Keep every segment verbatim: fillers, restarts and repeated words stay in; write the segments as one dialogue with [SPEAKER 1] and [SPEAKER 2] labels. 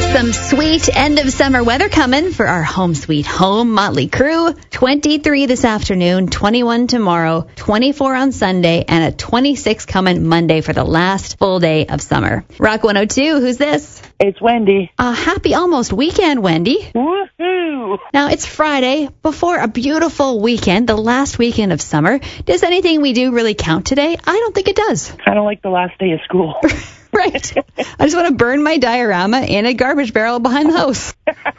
[SPEAKER 1] Some sweet end of summer weather coming for our home sweet home Motley Crew. twenty-three this afternoon, twenty-one tomorrow, twenty-four on Sunday, and a twenty-six coming Monday for the last full day of summer. Rock one oh two, who's this?
[SPEAKER 2] It's Wendy.
[SPEAKER 1] A happy almost weekend, Wendy.
[SPEAKER 2] Woohoo!
[SPEAKER 1] Now, it's Friday before a beautiful weekend, the last weekend of summer. Does anything we do really count today? I don't think it does.
[SPEAKER 2] Kind of like the last day of school.
[SPEAKER 1] Right. I just want to burn my diorama in a garbage barrel behind the house.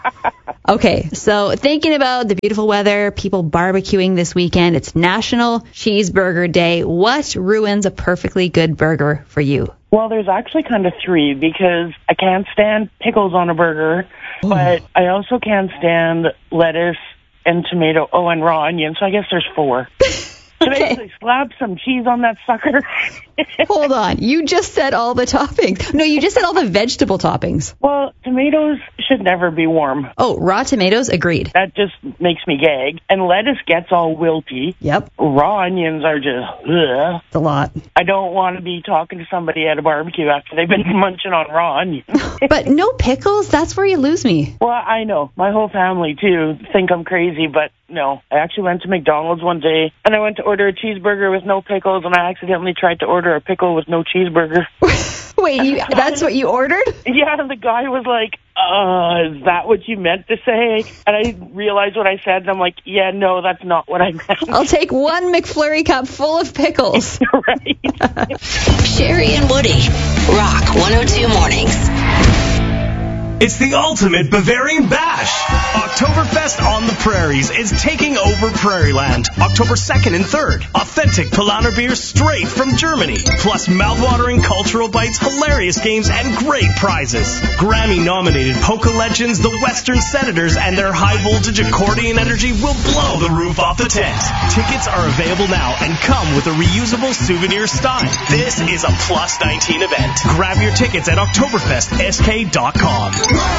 [SPEAKER 1] Okay, so thinking about the beautiful weather, people barbecuing this weekend, it's National Cheeseburger Day. What ruins a perfectly good burger for you?
[SPEAKER 2] Well, there's actually kind of three, because I can't stand pickles on a burger, Ooh. But I also can't stand lettuce and tomato, oh, and raw onion, so I guess there's four. Should
[SPEAKER 1] Okay.
[SPEAKER 2] I actually slap some cheese on that sucker?
[SPEAKER 1] Hold on. You just said all the toppings. No, you just said all the vegetable toppings.
[SPEAKER 2] Well, tomatoes should never be warm.
[SPEAKER 1] Oh, raw tomatoes? Agreed.
[SPEAKER 2] That just makes me gag. And lettuce gets all wilty.
[SPEAKER 1] Yep.
[SPEAKER 2] Raw onions are just, ugh.
[SPEAKER 1] It's a lot.
[SPEAKER 2] I don't want to be talking to somebody at a barbecue after they've been munching on raw onions.
[SPEAKER 1] But no pickles? That's where you lose me.
[SPEAKER 2] Well, I know. My whole family, too, think I'm crazy, but no. I actually went to McDonald's one day, and I went to order a cheeseburger with no pickles, and I accidentally tried to order a pickle with no cheeseburger.
[SPEAKER 1] Wait, you, that's what you ordered?
[SPEAKER 2] Yeah, the guy was like, uh, is that what you meant to say? And I realized what I said, and I'm like, yeah, no, that's not what I meant.
[SPEAKER 1] I'll take one McFlurry cup full of pickles.
[SPEAKER 2] Right.
[SPEAKER 3] Sherry and Woody, Rock one oh two Mornings.
[SPEAKER 4] It's the ultimate Bavarian Bash. Oktoberfest on the Prairies is taking over Prairieland October second and third. Authentic Paulaner beer straight from Germany. Plus mouthwatering cultural bites, hilarious games, and great prizes. Grammy-nominated polka legends, the Western Senators, and their high-voltage accordion energy will blow the roof off the tent. Tickets are available now and come with a reusable souvenir stein. This is a plus nineteen event. Grab your tickets at oktoberfest s k dot com.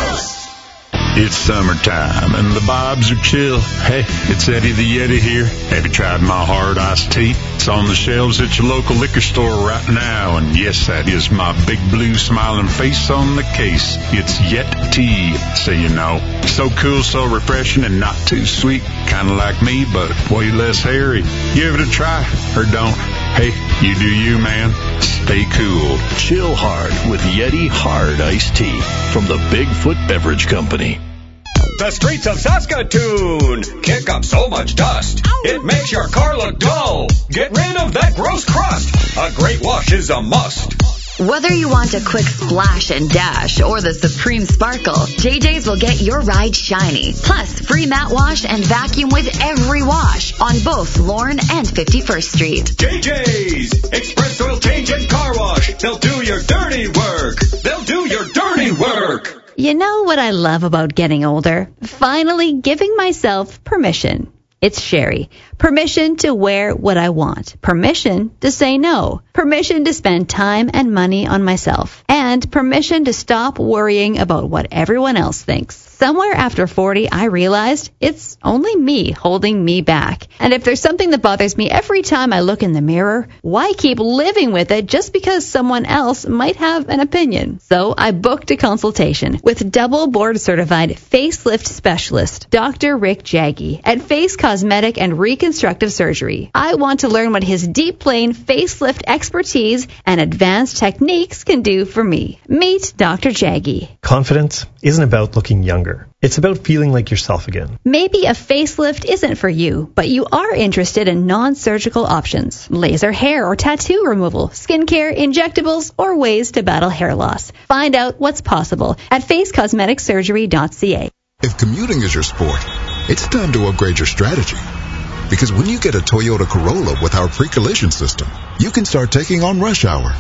[SPEAKER 5] It's summertime and the vibes are chill. Hey, it's Eddie the Yeti here. Have you tried my hard iced tea? It's on the shelves at your local liquor store right now. And yes, that is my big blue smiling face on the case. It's Yet Tea, so you know. So cool, so refreshing, and not too sweet. Kind of like me, but way less hairy. Give it a try, or don't. Hey, you do you, man. Stay cool.
[SPEAKER 6] Chill hard with Yeti Hard Iced Tea from the Bigfoot Beverage Company.
[SPEAKER 7] The streets of Saskatoon kick up so much dust, it makes your car look dull. Get rid of that gross crust. A great wash is a must.
[SPEAKER 3] Whether you want a quick splash and dash or the supreme sparkle, J J's will get your ride shiny. Plus, free matte wash and vacuum with every wash on both Lorne and fifty-first Street.
[SPEAKER 7] J J's Express Oil Change and Car Wash. They'll do your dirty work. They'll do your dirty work.
[SPEAKER 1] You know what I love about getting older? Finally giving myself permission. It's Sherry. Permission to wear what I want. Permission to say no. Permission to spend time and money on myself. And permission to stop worrying about what everyone else thinks. Somewhere after forty, I realized it's only me holding me back. And if there's something that bothers me every time I look in the mirror, why keep living with it just because someone else might have an opinion? So I booked a consultation with double board certified facelift specialist, Doctor Rick Jaggi, at Face Cosmetic and Reconstructive Surgery. I want to learn what his deep plane facelift expertise and advanced techniques can do for me. Meet Doctor Jaggi.
[SPEAKER 8] Confidence isn't about looking younger. It's about feeling like yourself again.
[SPEAKER 1] Maybe a facelift isn't for you, but you are interested in non-surgical options. Laser hair or tattoo removal, skincare, injectables, or ways to battle hair loss. Find out what's possible at face cosmetic surgery dot c a.
[SPEAKER 9] If commuting is your sport, it's time to upgrade your strategy. Because when you get a Toyota Corolla with our pre-collision system, you can start taking on rush hour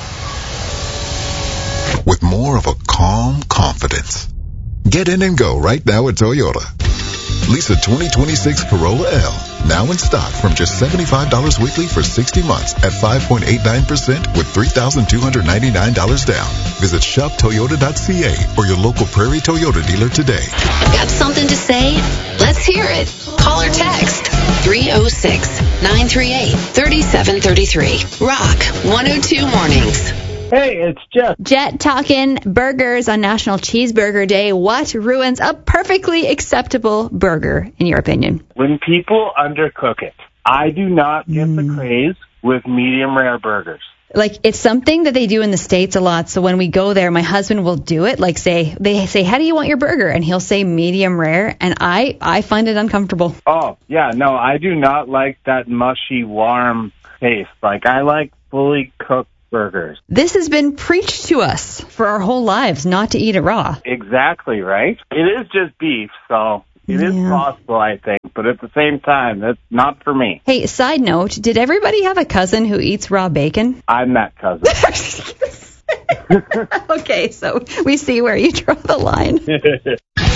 [SPEAKER 9] with more of a calm confidence. Get in and go right now at Toyota. Lease a twenty twenty-six Corolla L, now in stock from just seventy-five dollars weekly for sixty months at five point eight nine percent with three thousand two hundred ninety-nine dollars down. Visit shop toyota dot c a or your local Prairie Toyota dealer today.
[SPEAKER 3] Got something to say? Let's hear it. Call or text three oh six, nine three eight, three seven three three. Rock one oh two Mornings.
[SPEAKER 10] Hey, it's Jet.
[SPEAKER 1] Jet talking burgers on National Cheeseburger Day. What ruins a perfectly acceptable burger, in your opinion?
[SPEAKER 10] When people undercook it. I do not get mm. the craze with medium rare burgers.
[SPEAKER 1] Like, it's something that they do in the States a lot. So when we go there, my husband will do it. Like, say, they say, how do you want your burger? And he'll say medium rare. And I, I find it uncomfortable.
[SPEAKER 10] Oh, yeah. No, I do not like that mushy, warm taste. Like, I like fully cooked burgers.
[SPEAKER 1] This has been preached to us for our whole lives, not to eat it raw.
[SPEAKER 10] Exactly, right? It is just beef, so it yeah. is possible, I think. But at the same time, that's not for me.
[SPEAKER 1] Hey, side note, did everybody have a cousin who eats raw bacon?
[SPEAKER 10] I'm that cousin.
[SPEAKER 1] Okay, so we see where you draw the line.